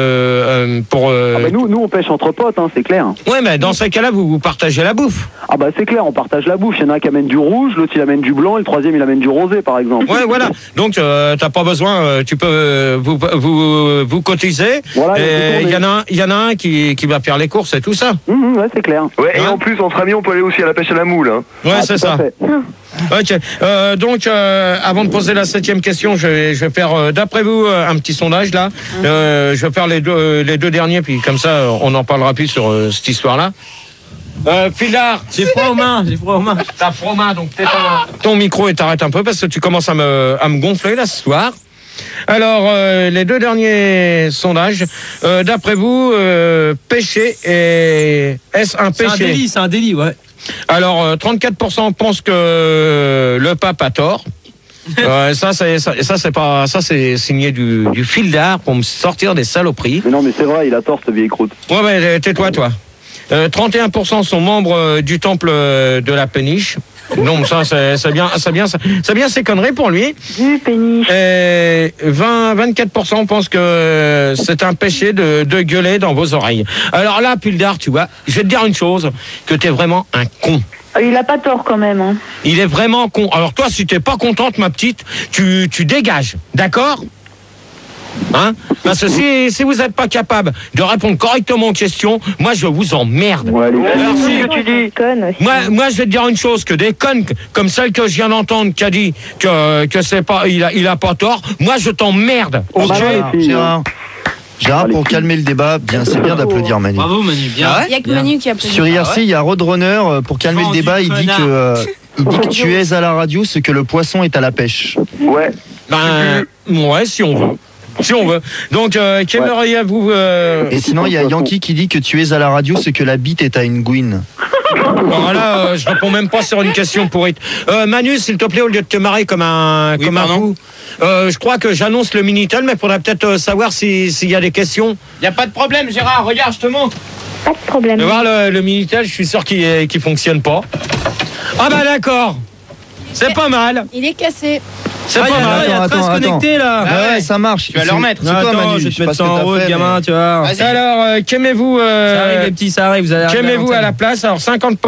pour Ah bah nous on pêche entre potes, hein, c'est clair. ouais, mais dans ces cas-là, vous partagez la bouffe. Ah bah c'est clair, on partage la bouffe. Il y en a un qui amène du rouge, l'autre il amène du blanc, et le troisième il amène du rosé par exemple. Ouais, voilà. Donc t'as pas besoin, tu peux vous cotiser. Voilà, et il y en a un qui va faire les courses et tout ça. Ouais, c'est clair. Ouais, et Hein? en plus, entre amis, on peut aller aussi à la pêche à la moule. Hein. Ouais, Ah, c'est tout à ça. fait. Ok. Donc, avant de poser la 7e question, je vais faire, d'après vous, un petit sondage là. Je vais faire les deux derniers, puis comme ça, on en parlera plus sur cette histoire-là. Philard, J'ai froid aux mains. t'as froid aux mains, donc t'éteins ton micro et t'arrêtes un peu parce que tu commences à me gonfler là ce soir. Alors, les deux derniers sondages, d'après vous, péché est-ce un péché? C'est un délit, ouais. Alors, 34% pensent que le pape a tort. Ça c'est signé du Fildard pour me sortir des saloperies. Mais non, mais c'est vrai, il a tort, cette vieille croûte. Ouais, mais tais-toi, toi. 31% sont membres du temple de la péniche. Donc ça, c'est bien ces conneries pour lui. Du péniche. Et 24% pensent que c'est un péché de gueuler dans vos oreilles. Alors là, Fildard, tu vois, je vais te dire une chose, que t'es vraiment un con. Il a pas tort quand même. Hein. Il est vraiment con. Alors toi, si t'es pas contente, ma petite, tu dégages, d'accord? Hein? Parce que si vous n'êtes pas capable de répondre correctement aux questions, moi je vous emmerde. Ouais, les gars. Merci. Tu dis conne aussi. Moi je vais te dire une chose, que des connes comme celle que je viens d'entendre qui a dit que c'est pas il a pas tort, moi je t'emmerde. Ok? bah ouais, les filles, hein. Gérard, pour calmer le débat, c'est bien d'applaudir Manu. Bravo, Manu. Bien. Il y a que Manu qui a applaudi. Sur IRC, il y a Roadrunner, pour calmer le débat, il dit que tu es à la radio ce que le poisson est à la pêche. Ouais. Ben ouais, si on veut. Si on veut. Donc, qu'aimeriez-vous Et sinon, il y a Yankee qui dit que tu es à la radio ce que la bite est à une gouine. Voilà, je réponds même pas sur une question pourrite. Manu, s'il te plaît, au lieu de te marrer comme un fou, je crois que j'annonce le Minitel, mais il faudrait peut-être savoir s'il y a des questions. Il n'y a pas de problème, Gérard. Regarde, je te montre. Pas de problème. De voir le Minitel, je suis sûr qu'il fonctionne pas. Ah bah d'accord. C'est pas mal. Il est cassé. C'est pas mal. Il y a 13 connectés là. Ouais, ça marche. Tu vas le remettre. C'est toi, Attends, Manu. je vais te sais pas mettre ce que ça en t'as route, fait, gamin, mais- tu vois. Alors, qu'aimez-vous Ça arrive, les petits, ça arrive. Vous allez arriver qu'aimez-vous à la place? Alors,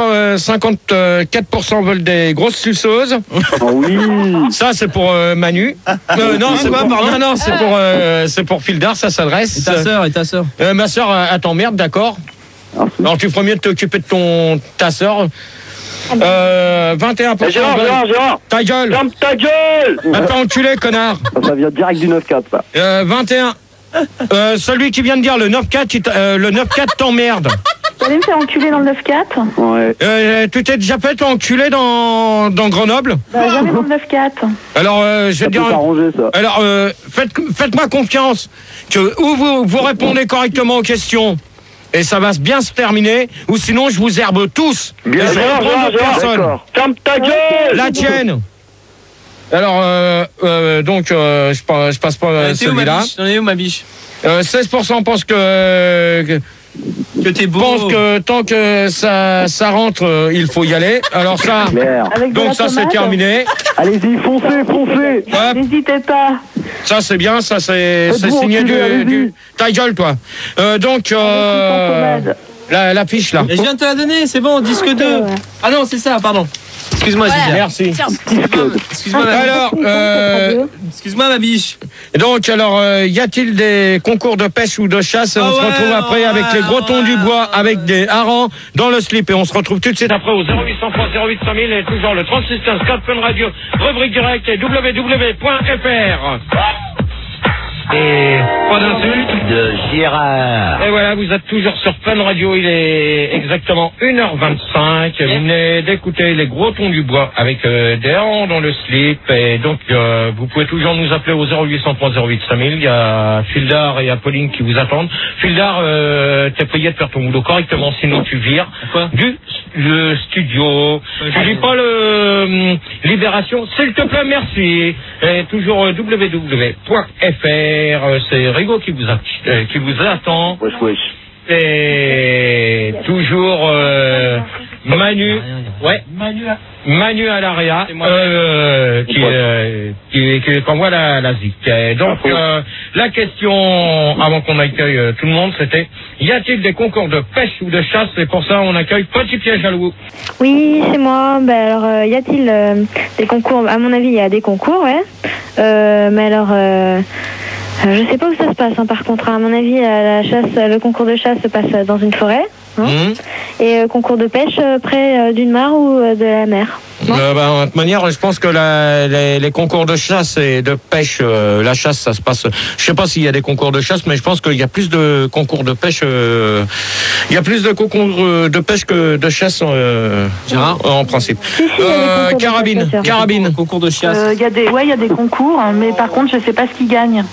54% veulent des grosses suceuses. Oh oui. Ça, c'est pour Manu. Non, c'est quoi, pour, pardon non, c'est pour Fildard, ça s'adresse. Et ta sœur. Ma sœur, elle t'emmerde, d'accord? Alors, tu ferais mieux de t'occuper de ta sœur. 21%. Gérard. Ta gueule. Ferme ta gueule. Attends, enculé, connard. Ça vient direct du 9-4, ça. 21. Celui qui vient de dire le 9-4, le 9-4 t'emmerde. Tu allais me faire enculer dans le 9-4 ? Ouais. Tu t'es déjà fait enculer dans Grenoble ? Jamais dans le 9-4. Alors, je vais dire. Ça. Alors, faites-moi confiance que ou vous répondez correctement aux questions et ça va bien se terminer, ou sinon je vous herbe tous. Bien, Gérard. Ferme ta gueule. La tienne. Alors, donc, je passe pas celui-là. J'en ai où ma biche 16% pensent que t'es beau. Pense que tant que ça rentre, il faut y aller. Alors ça, donc ça c'est terminé. Allez-y, foncez. N'hésitez pas. Ça c'est bien, ça c'est signé du... Ta gueule toi. Donc, la fiche là. Et je viens de te la donner, c'est bon, disque 2. Ah non, c'est ça, pardon. Excuse-moi, Gilles. Merci. Excuse-moi, excuse-moi, ma biche. Donc, alors, y a-t-il des concours de pêche ou de chasse? On se retrouve après avec les gros tons du bois, avec des harengs dans le slip. Et on se retrouve tout de suite après au 0803 08 5000 et toujours le 36 15 4 Fun Radio, rubrique directe et www.fr. Et pas d'insulte de Gérard. Et voilà, vous êtes toujours sur Fun Radio, il est exactement 1h25. Vous venez d'écouter les gros tons du bois avec des harengs dans le slip. Et donc, vous pouvez toujours nous appeler au 0803 08 5000. Il y a Fildar et Apolline qui vous attendent. Fildar, t'es payé de faire ton boulot correctement, sinon tu vires le studio. Tu dis pas le Libération, s'il te plaît, merci. Et toujours www.fr. C'est Rigo qui vous attend. Wesh. Et toujours Manu. Ouais. Manu à l'AREA qui envoie la ZIC. Donc la question avant qu'on accueille tout le monde, c'était: y a-t-il des concours de pêche ou de chasse? Et pour ça on accueille Petit Piège à loup. Oui, c'est moi. Alors y a-t-il des concours? À mon avis il y a des concours, ouais. Mais alors je sais pas où ça se passe, hein, par contre. À mon avis, le concours de chasse se passe dans une forêt. Hein, et concours de pêche près d'une mare ou de la mer. De toute manière, je pense que les concours de chasse et de pêche, la chasse, ça se passe. Je sais pas s'il y a des concours de chasse, mais je pense qu'il y a plus de concours de pêche. Il y a plus de concours de pêche que de chasse, Gérard, en principe. Carabine. Concours de chasse. Il y a des concours, mais par contre, je sais pas ce qui gagne.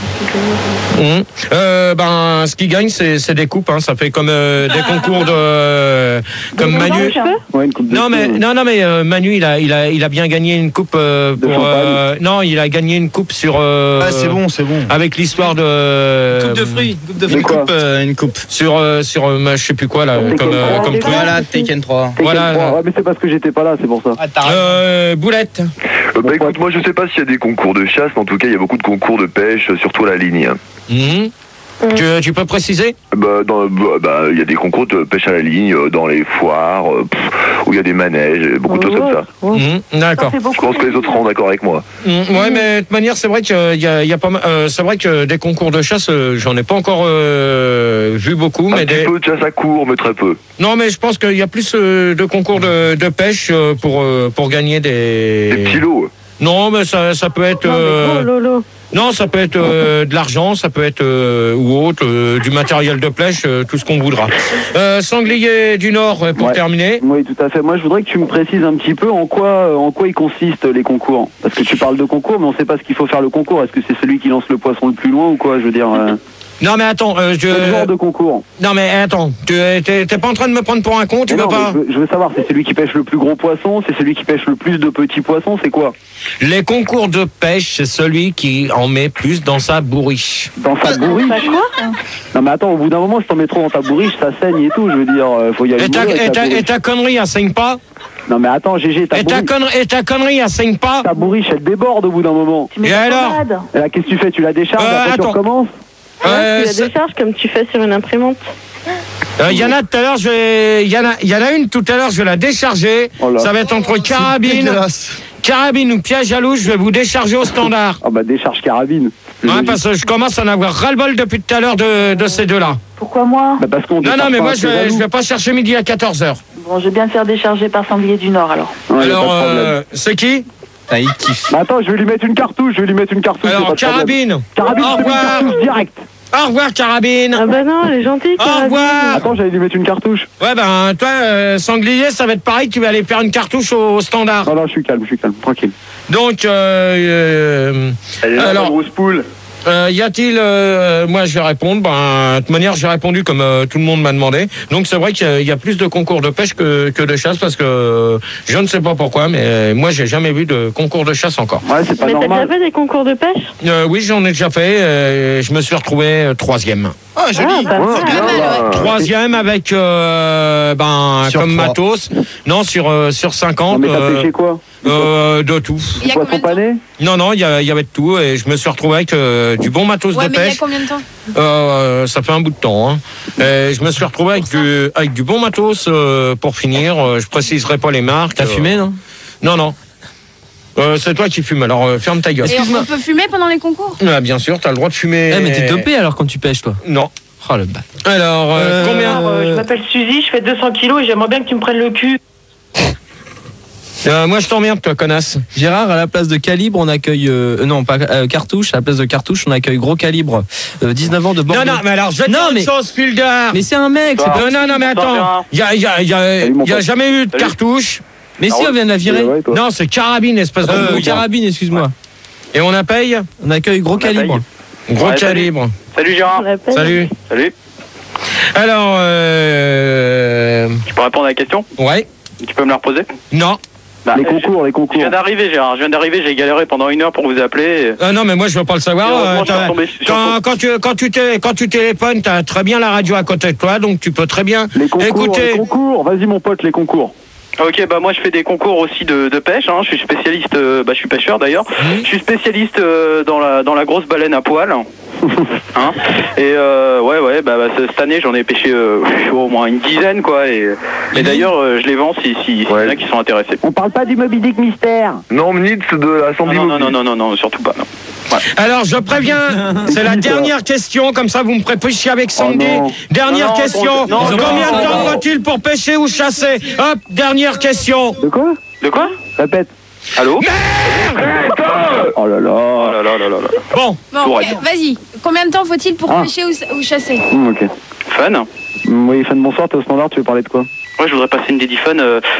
Ce qui gagne, c'est des coupes. Hein, ça fait comme des concours de comme Manu. Non mais Manu il a bien gagné une coupe non, il a gagné une coupe sur c'est bon avec l'histoire de coupe de fruits, une coupe sur je sais plus quoi là comme truc. Voilà, Taken 3. Voilà. Ouais, mais c'est parce que j'étais pas là, c'est pour ça. Boulette. Écoute, moi je sais pas s'il y a des concours de chasse, mais en tout cas il y a beaucoup de concours de pêche, surtout à la ligne. Tu peux préciser? Il y a des concours de pêche à la ligne dans les foires, où il y a des manèges, beaucoup de choses comme ça. D'accord. Je pense que les autres seront d'accord avec moi. Ouais, mais de toute manière, c'est vrai qu'il y a pas mal. C'est vrai que des concours de chasse, j'en ai pas encore vu beaucoup. Un petit peu de chasse à court, mais très peu. Non, mais je pense qu'il y a plus de concours de pêche pour gagner des petits lots. Non, mais ça peut être. Non, ça peut être de l'argent, ça peut être ou autre, du matériel de pêche, tout ce qu'on voudra. Sanglier du Nord, pour terminer. Oui, tout à fait. Moi, je voudrais que tu me précises un petit peu en quoi ils consistent les concours. Parce que tu parles de concours, mais on ne sait pas ce qu'il faut faire le concours. Est-ce que c'est celui qui lance le poisson le plus loin ou quoi? Je veux dire. Non mais attends, Quel genre de concours? Non mais attends, t'es pas en train de me prendre pour un con, tu veux pas? Je veux savoir, c'est celui qui pêche le plus gros poisson, c'est celui qui pêche le plus de petits poissons, c'est quoi? Les concours de pêche, c'est celui qui en met plus dans sa bourriche. Dans sa bourriche? Non mais attends, au bout d'un moment, si t'en mets trop dans ta bourriche, ça saigne et tout, je veux dire, faut y aller. Et ta connerie, elle saigne pas? Non mais attends, GG, ta connerie, elle saigne pas? Ta bourriche, elle déborde au bout d'un moment. Et alors? Et là, qu'est-ce que tu fais? Tu la décharges, après tu recommences? Tu la décharges comme tu fais sur une imprimante. Il y en a tout à l'heure, il y en a une tout à l'heure, je vais la décharger. Ça va être entre carabine ou piège à loup, je vais vous décharger au standard. Ah bah décharge carabine. Ouais, parce que je commence à en avoir ras-le-bol depuis tout à l'heure de ces deux-là. Pourquoi moi? Parce qu'on non mais moi je vais pas chercher midi à 14h. Bon, je vais bien me faire décharger par Sanglier du Nord alors. Ouais, Alors, y a pas de problème. c'est qui? Ah, il kiffe. Bah, attends, je vais lui mettre une cartouche, y a pas de Alors, problème. Carabine. Carabine, Au je te mets une revoir. cartouche direct. Au revoir, Carabine. Ah bah non, elle est gentille. Au revoir. Attends, j'allais lui mettre une cartouche. Ouais, ben, toi, Sanglier, ça va être pareil, tu vas aller faire une cartouche au standard. Non, je suis calme, tranquille. Donc, alors, grosse poule. y a-t-il, moi je vais répondre, de toute manière j'ai répondu comme tout le monde m'a demandé, donc c'est vrai qu'il y a plus de concours de pêche que de chasse, parce que je ne sais pas pourquoi, mais moi j'ai jamais vu de concours de chasse encore. Ouais, c'est pas Mais t'as normal. déjà fait des concours de pêche? Oui, j'en ai déjà fait, je me suis retrouvé 3e. Ah, joli. Ah, bah, C'est pas mal, ouais. 3e avec, Sur comme 3. matos, non, sur 50, Non, mais t'as pêché quoi? de tout. Il y a Poisson combien de temps? pané? Non, il y avait de tout, et je me suis retrouvé avec du bon matos Ouais, de mais il y a pêche. combien de temps? Ça fait un bout de temps. Hein. Et je me suis retrouvé avec du bon matos pour finir. Je préciserai pas les marques. T'as fumé, non? Non. C'est toi qui fumes, alors ferme ta gueule. Et on peut fumer pendant les concours? Bien sûr, t'as le droit de fumer. Eh, mais t'es dopé alors quand tu pêches, toi? Non. Oh le bat. Alors, combien Je m'appelle Suzy, je fais 200 kilos et j'aimerais bien que tu me prennes le cul. Moi, je t'emmerde, toi, connasse. Gérard, à la place de calibre, on accueille... non, pas cartouche. À la place de cartouche, on accueille gros calibre. 19 ans de Bordeaux. Non, mais alors, je te dis Non, une mais- chose, Fildar. Mais c'est un mec, c'est pas... Non, mais attends. Il y a jamais eu de cartouche. Mais si, on vient de la virer. Ouais, toi. Non, c'est carabine, espèce de brouillard. Carabine, excuse-moi. Et on la paye On accueille gros calibre. Gros Ouais, calibre. Salut Gérard. Salut. Salut. Alors, Tu peux répondre à la question? ouais. Tu peux me la reposer? Non. Les concours. Je viens d'arriver, Gérard. J'ai galéré pendant 1 heure pour vous appeler. Non, mais moi je veux pas le savoir. Heureusement, je suis retombé sur- Quand tu téléphones, t'as très bien la radio à côté de toi, donc tu peux très bien Les écouter. concours. Vas-y, mon pote, les concours. Ok, bah moi je fais des concours aussi de pêche. Hein. Je suis spécialiste. Je suis pêcheur d'ailleurs. Je suis spécialiste dans la grosse baleine à poil. Hein. Et ouais, cette année j'en ai pêché au moins une dizaine quoi. Et d'ailleurs je les vends si y en a qui sont intéressés. On parle pas du Moby Dick mystère. Non, Nitz de la Sandy Non, surtout pas. Non. Ouais. Alors je préviens, c'est la dernière question, comme ça vous me ferez pêcher avec Sandy. Dernière question, combien de temps faut-il pour pêcher ou chasser? Hop, dernière question. De quoi? Répète. Allô? Oh là là. Oh là là là là là. Bon, Bon, ok, vas-y. Combien de temps faut-il pour pêcher ou chasser? Ok. Fun. Oui, Fan, bonsoir, t'es au standard, tu veux parler de quoi? Ouais, je voudrais passer une dédie fun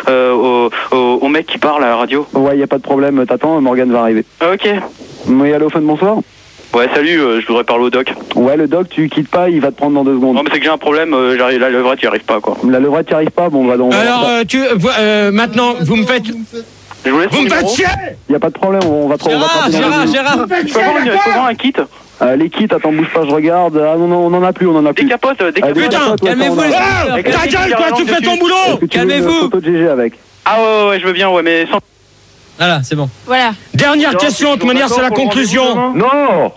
au mec qui parle à la radio. Ouais, y a pas de problème, t'attends, Morgane va arriver. Ok. Oui, allô, Fan, bonsoir? Ouais, salut, je voudrais parler au doc. Ouais, le doc, tu quittes pas, il va te prendre dans 2 secondes. Non, mais c'est que j'ai un problème, la levrette, y arrive pas, quoi. La levrette, t'y arrive pas, bon, va donc. alors maintenant vous me faites Je vous laisse mon numéro. chier. Y a pas de problème, on va te rappeler dans 2 secondes. Gérard. Je peux avoir un kit? Les kits, attends, bouge pas, je regarde. Ah non, on en a plus. Des capotes, des capotes. Putain, calmez-vous, les Oh, ta gueule, toi, tu fais ton boulot. Calmez-vous. Photo de GG avec. Ah ouais, je veux bien, ouais, mais sans... Voilà, c'est bon. Voilà. Dernière question, de toute manière c'est la conclusion. Non.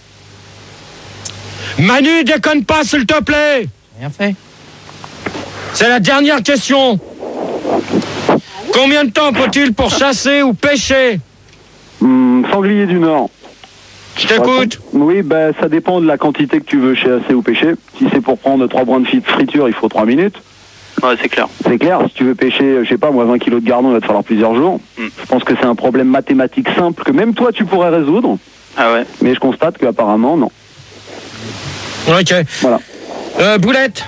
Manu, déconne pas s'il te plaît. Rien fait. C'est la dernière question. Combien de temps faut-il pour chasser ou pêcher? Sanglier du Nord. Je t'écoute. Oui, ça dépend de la quantité que tu veux chasser ou pêcher. Si c'est pour prendre 3 brins de friture, il faut 3 minutes. Ouais, c'est clair. C'est clair, si tu veux pêcher, je sais pas, moi 20 kilos de gardon, il va te falloir plusieurs jours. Je pense que c'est un problème mathématique simple que même toi tu pourrais résoudre. Ah ouais. Mais je constate qu'apparemment, non. Ok. Voilà. Boulette.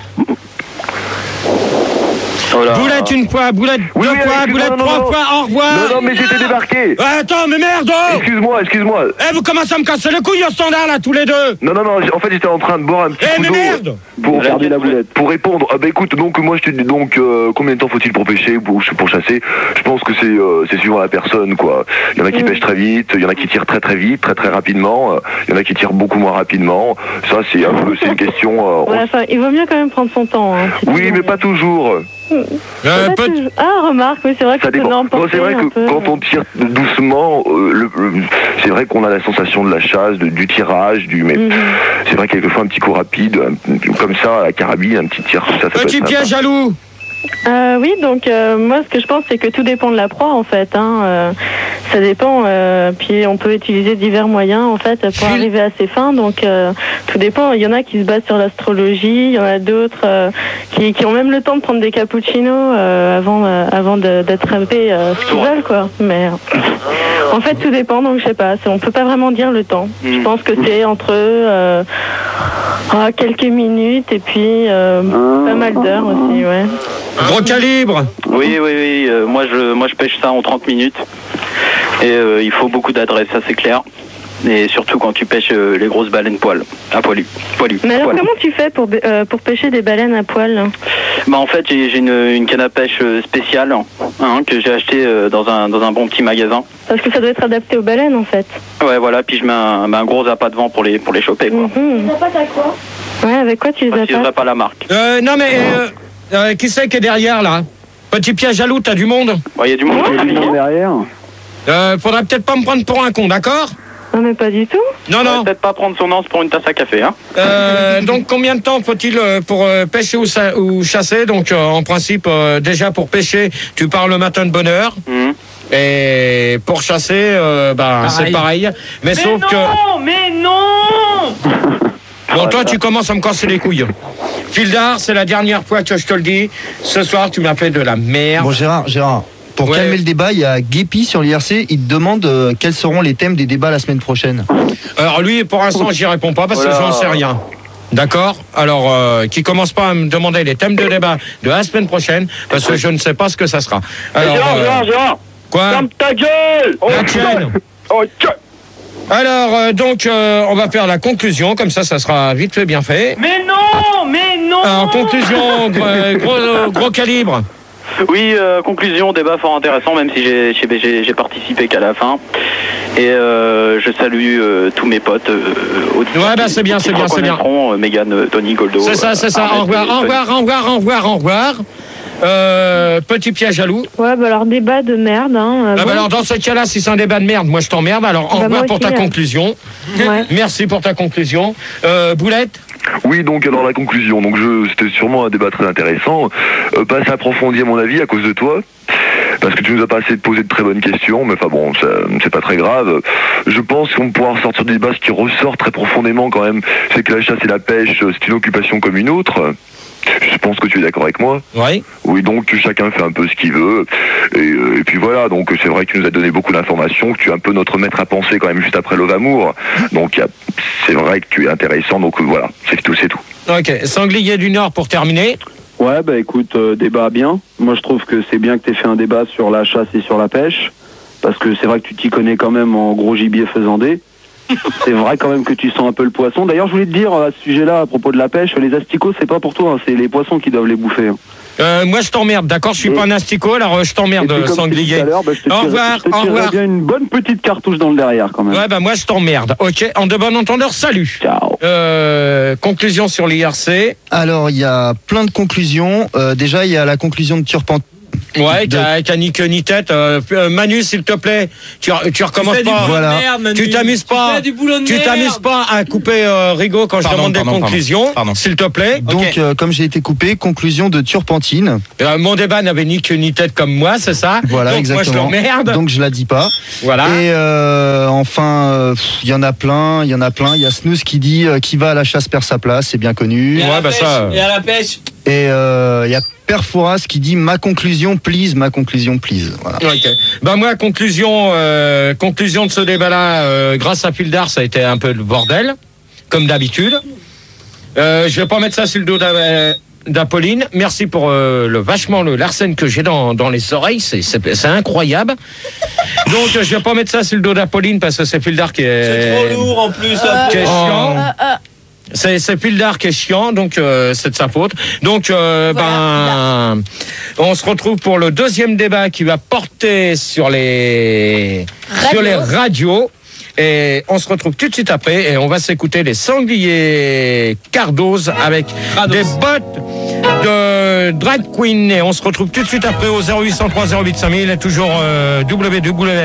Oh là. Boulette une fois, Boulette Oui, deux oui, fois, excuse-moi, Boulette non, trois non. fois, au revoir. Non, mais j'étais débarqué. Attends, mais merde. Excuse-moi. Vous commencez à me casser les couilles au standard là, tous les deux. Non, en fait j'étais en train de boire un petit coup Mais d'eau. merde. Pour Regardez la boulette. Pour répondre, écoute, donc moi je te dis donc combien de temps faut-il pour pêcher, pour chasser? Je pense que c'est suivant la personne quoi. Il y en a qui pêchent très vite, il y en a qui tirent très très vite, très très rapidement, il y en a qui tirent beaucoup moins rapidement. Ça c'est une question. Ouais, enfin, il vaut mieux quand même prendre son temps. Hein, Oui, mais pas toujours. Ah, remarque, oui, c'est vrai que Ça tu dépend. peux Non, c'est vrai que quand on tire doucement, c'est vrai qu'on a la sensation de la chasse, du tirage, mais c'est vrai quelquefois un petit coup rapide, comme ça, à la carabine, un petit tir, ça peut Petit être piège sympa. jaloux. Oui, donc moi ce que je pense c'est que tout dépend de la proie en fait. Ça dépend. Puis on peut utiliser divers moyens en fait pour arriver à ses fins. Donc tout dépend. Il y en a qui se basent sur l'astrologie, il y en a d'autres qui ont même le temps de prendre des cappuccinos avant d'attraper ce qu'ils veulent quoi. Mais en fait tout dépend. Donc je sais pas. On peut pas vraiment dire le temps. Je pense que c'est entre quelques minutes et puis pas mal d'heures aussi, ouais. Gros calibre. Oui. Moi je pêche ça en 30 minutes. Et il faut beaucoup d'adresse, ça c'est clair. Et surtout quand tu pêches les grosses baleines poilues. Mais alors comment tu fais pour pêcher des baleines à poil? Bah en fait j'ai une canne à pêche spéciale que j'ai acheté dans un bon petit magasin. Parce que ça doit être adapté aux baleines en fait. Ouais voilà, puis je mets un gros appât devant pour les choper quoi. Les appâts à quoi? Ouais, avec quoi tu les appâtes? Je dirais pas la marque. Non mais qui c'est qui est derrière là? Petit piège à loup, t'as du monde? Ouais, y a du monde derrière. Faudrait peut-être pas me prendre pour un con, d'accord? Non mais pas du tout. Non. Peut-être pas prendre son anse pour une tasse à café, Donc combien de temps faut-il pour pêcher ou chasser? Donc en principe, déjà pour pêcher, tu pars le matin de bonne heure. Et pour chasser, c'est pareil. Mais sauf que... Mais non. Bon, toi, tu commences à me casser les couilles. Fildar, c'est la dernière fois que je te le dis. Ce soir, tu m'as fait de la merde. Bon, Gérard, pour calmer le débat, il y a Guépi sur l'IRC. Il te demande quels seront les thèmes des débats la semaine prochaine. Alors, lui, pour l'instant, j'y réponds pas parce que j'en sais rien. D'accord? Alors, qui commence pas à me demander les thèmes de débat de la semaine prochaine parce que je ne sais pas ce que ça sera. Alors, Gérard. Quoi? Ferme ta gueule. La tienne. Alors, on va faire la conclusion, comme ça sera vite fait, bien fait. Mais non. Alors, conclusion, gros calibre. Oui, conclusion, débat fort intéressant, même si j'ai participé qu'à la fin. Et je salue tous mes potes. Ouais, bah c'est bien. Mégane, Tony, Goldo. C'est ça. Au revoir. Petit piège à loup. Ouais, bah alors débat de merde. Alors dans ce cas-là, si c'est un débat de merde, moi je t'emmerde. Alors au revoir pour ta conclusion. Ouais. Merci pour ta conclusion. Boulette. Oui, donc alors la conclusion. Donc c'était sûrement un débat très intéressant. Pas assez approfondi à mon avis à cause de toi. Parce que tu nous as pas assez posé de très bonnes questions, mais enfin bon, c'est pas très grave. Je pense qu'on pourra ressortir du débat. Ce qui ressort très profondément quand même, c'est que la chasse et la pêche, c'est une occupation comme une autre. Je pense que tu es d'accord avec moi. Oui. Oui, donc chacun fait un peu ce qu'il veut. Et puis voilà, donc c'est vrai que tu nous as donné beaucoup d'informations, que tu es un peu notre maître à penser quand même juste après Love Amour. Donc c'est vrai que tu es intéressant, donc voilà, c'est tout. Ok, Sanglier du Nord pour terminer. Ouais, bah écoute, débat bien. Moi je trouve que c'est bien que tu aies fait un débat sur la chasse et sur la pêche. Parce que c'est vrai que tu t'y connais quand même en gros gibier faisandé. C'est vrai quand même que tu sens un peu le poisson. D'ailleurs, je voulais te dire à ce sujet-là, à propos de la pêche, les asticots, c'est pas pour toi, c'est les poissons qui doivent les bouffer. Moi, je t'emmerde, d'accord? Je suis pas un asticot, alors je t'emmerde, Sanglier. Au revoir. Bien une bonne petite cartouche dans le derrière, quand même. Ouais, bah moi, je t'emmerde. Ok, en de bon entendeur, salut. Ciao. Conclusion sur l'IRC. Alors, il y a plein de conclusions. Déjà, il y a la conclusion de Turpentine. Ouais, qu'à ni queue ni tête. Manu, s'il te plaît, tu recommences pas. Voilà. Tu t'amuses pas. Tu t'amuses pas à couper Rigaud quand je demande des conclusions. S'il te plaît. Donc, comme j'ai été coupé, conclusion de Turpentine. Mon débat n'avait ni queue ni tête comme moi, c'est ça? Voilà, donc, exactement. moi, je l'emmerde. Donc, je la dis pas. Voilà. Et enfin, il y en a plein. Il y a Snooze qui dit qui va à la chasse perd sa place, c'est bien connu. Et à la pêche. Et il y a Perfouras qui dit ma conclusion please. Voilà. Ok. Bah moi, conclusion de ce débat-là, grâce à Fildar, ça a été un peu le bordel, comme d'habitude. Je vais pas mettre ça sur le dos d'Apolline. Merci pour le l'arsène que j'ai dans les oreilles, c'est incroyable. Donc je vais pas mettre ça sur le dos d'Apolline parce que c'est Fildar qui est. C'est trop lourd en plus. Qui est chiant. C'est Fildar qui est chiant, donc c'est de sa faute. Donc on se retrouve pour le deuxième débat qui va porter sur les radios. Et on se retrouve tout de suite après et on va s'écouter les Sangliers Cardoz avec des bottes de drag queen. Et on se retrouve tout de suite après au 0803 08 5000 et toujours www